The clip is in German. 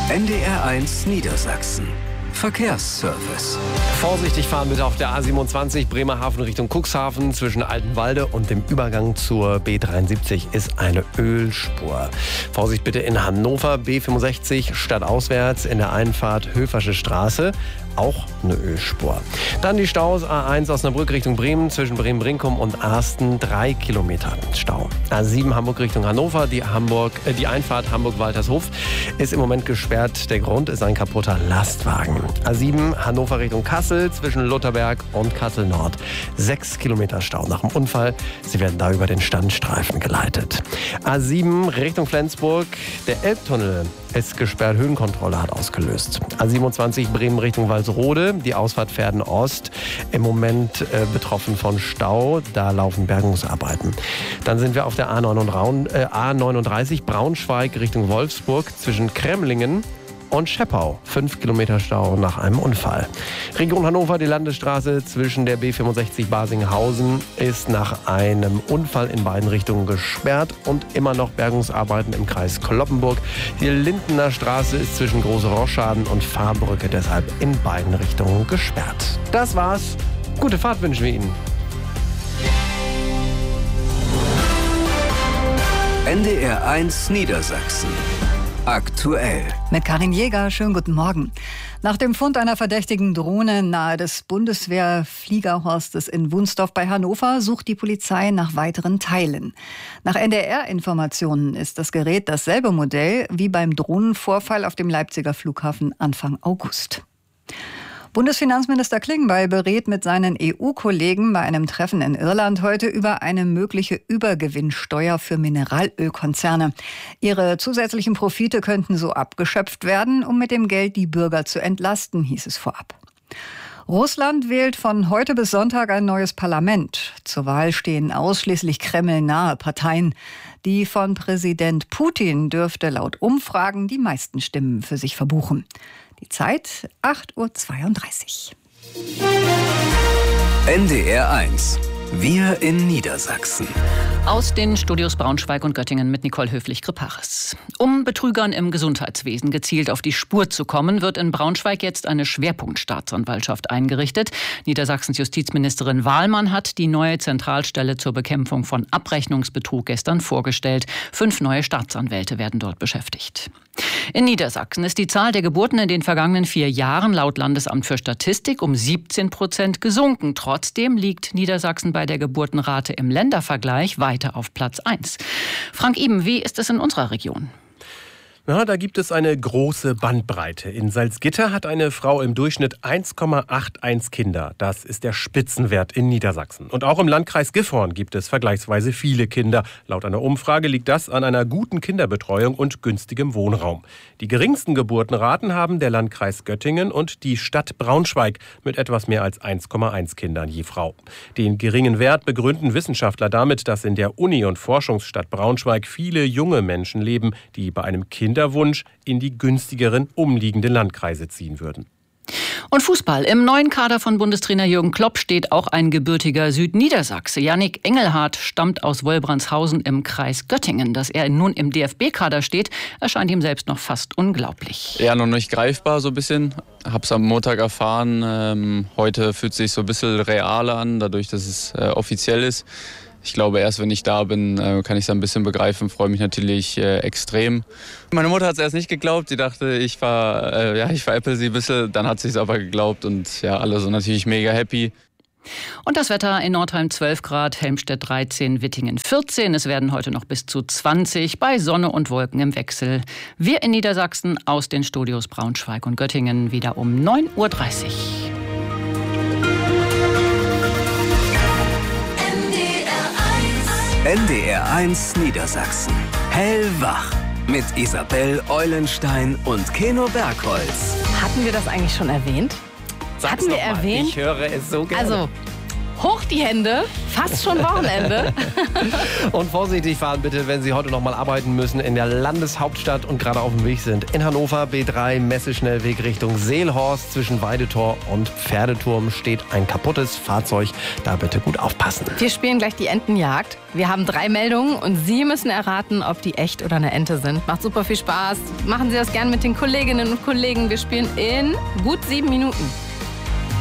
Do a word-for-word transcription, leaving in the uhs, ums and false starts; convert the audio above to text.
N D R eins Niedersachsen. Verkehrsservice. Vorsichtig fahren bitte auf der A siebenundzwanzig Bremerhaven Richtung Cuxhaven. Zwischen Altenwalde und dem Übergang zur B dreiundsiebzig ist eine Ölspur. Vorsicht bitte in Hannover, B fünfundsechzig stadtauswärts in der Einfahrt Höfersche Straße. Auch eine Ölspur. Dann die Staus A eins Osnabrück Richtung Bremen zwischen Bremen-Brinkum und Arsten. Drei Kilometer Stau. A sieben Hamburg Richtung Hannover. Die, Hamburg, äh, die Einfahrt Hamburg-Waltershof ist im Moment gesperrt. Der Grund ist ein kaputter Lastwagen. A sieben Hannover Richtung Kassel zwischen Lutherberg und Kassel-Nord. Sechs Kilometer Stau nach dem Unfall. Sie werden da über den Standstreifen geleitet. A sieben Richtung Flensburg. Der Elbtunnel ist gesperrt. Höhenkontrolle hat ausgelöst. A siebenundzwanzig Bremen Richtung Walsrode. Die Ausfahrt Verden Ost. Im Moment äh, betroffen von Stau. Da laufen Bergungsarbeiten. Dann sind wir auf der A neununddreißig Braunschweig Richtung Wolfsburg zwischen Kremlingen und Scheppau. Fünf Kilometer Stau nach einem Unfall. Region Hannover, die Landesstraße zwischen der B fünfundsechzig Basinghausen ist nach einem Unfall in beiden Richtungen gesperrt und immer noch Bergungsarbeiten im Kreis Cloppenburg. Die Lindener Straße ist zwischen Große Roschschaden und Fahrbrücke deshalb in beiden Richtungen gesperrt. Das war's. Gute Fahrt wünschen wir Ihnen. N D R eins Niedersachsen. Aktuell. Mit Karin Jäger, schönen guten Morgen. Nach dem Fund einer verdächtigen Drohne nahe des Bundeswehrfliegerhorstes in Wunsdorf bei Hannover sucht die Polizei nach weiteren Teilen. Nach N D R-Informationen ist das Gerät dasselbe Modell wie beim Drohnenvorfall auf dem Leipziger Flughafen Anfang August. Bundesfinanzminister Klingbeil berät mit seinen E U-Kollegen bei einem Treffen in Irland heute über eine mögliche Übergewinnsteuer für Mineralölkonzerne. Ihre zusätzlichen Profite könnten so abgeschöpft werden, um mit dem Geld die Bürger zu entlasten, hieß es vorab. Russland wählt von heute bis Sonntag ein neues Parlament. Zur Wahl stehen ausschließlich kremlnahe Parteien. Die von Präsident Putin dürfte laut Umfragen die meisten Stimmen für sich verbuchen. Die Zeit acht Uhr zweiunddreißig. N D R eins. Wir in Niedersachsen. Aus den Studios Braunschweig und Göttingen mit Nicole Höflich-Kriparis. Um Betrügern im Gesundheitswesen gezielt auf die Spur zu kommen, wird in Braunschweig jetzt eine Schwerpunktstaatsanwaltschaft eingerichtet. Niedersachsens Justizministerin Wahlmann hat die neue Zentralstelle zur Bekämpfung von Abrechnungsbetrug gestern vorgestellt. Fünf neue Staatsanwälte werden dort beschäftigt. In Niedersachsen ist die Zahl der Geburten in den vergangenen vier Jahren laut Landesamt für Statistik um siebzehn Prozent gesunken. Trotzdem liegt Niedersachsen bei der Geburtenrate im Ländervergleich weiter auf Platz eins. Frank Iben, wie ist es in unserer Region? Ja, da gibt es eine große Bandbreite. In Salzgitter hat eine Frau im Durchschnitt eins Komma einundachtzig Kinder. Das ist der Spitzenwert in Niedersachsen. Und auch im Landkreis Gifhorn gibt es vergleichsweise viele Kinder. Laut einer Umfrage liegt das an einer guten Kinderbetreuung und günstigem Wohnraum. Die geringsten Geburtenraten haben der Landkreis Göttingen und die Stadt Braunschweig mit etwas mehr als eins Komma eins Kindern je Frau. Den geringen Wert begründen Wissenschaftler damit, dass in der Uni- und Forschungsstadt Braunschweig viele junge Menschen leben, die bei einem Kind Wunsch in die günstigeren umliegenden Landkreise ziehen würden. Und Fußball. Im neuen Kader von Bundestrainer Jürgen Klopp steht auch ein gebürtiger Südniedersachse. Yannick Engelhardt stammt aus Wolbrandshausen im Kreis Göttingen. Dass er nun im D F B-Kader steht, erscheint ihm selbst noch fast unglaublich. Ja, noch nicht greifbar so ein bisschen. Hab's am Montag erfahren. Ähm, heute fühlt es sich so ein bisschen realer an, dadurch, dass es äh, offiziell ist. Ich glaube, erst wenn ich da bin, kann ich es ein bisschen begreifen. Freue mich natürlich äh, extrem. Meine Mutter hat es erst nicht geglaubt. Sie dachte, ich, ver, äh, ja, ich veräpple sie ein bisschen. Dann hat sie es aber geglaubt und ja, alle sind natürlich mega happy. Und das Wetter in Nordheim zwölf Grad, Helmstedt dreizehn, Wittingen vierzehn. Es werden heute noch bis zu zwanzig bei Sonne und Wolken im Wechsel. Wir in Niedersachsen aus den Studios Braunschweig und Göttingen wieder um neun Uhr dreißig. N D R eins Niedersachsen. Hellwach. Mit Isabel Eulenstein und Keno Bergholz. Hatten wir das eigentlich schon erwähnt? Sag's Hatten wir noch mal. erwähnt? Ich höre es so gerne. Also, hoch die Hände, fast schon Wochenende. Und vorsichtig fahren bitte, wenn Sie heute noch mal arbeiten müssen in der Landeshauptstadt und gerade auf dem Weg sind. In Hannover B drei Messeschnellweg Richtung Seelhorst zwischen Weidetor und Pferdeturm steht ein kaputtes Fahrzeug. Da bitte gut aufpassen. Wir spielen gleich die Entenjagd. Wir haben drei Meldungen und Sie müssen erraten, ob die echt oder eine Ente sind. Macht super viel Spaß. Machen Sie das gern mit den Kolleginnen und Kollegen. Wir spielen in gut sieben Minuten.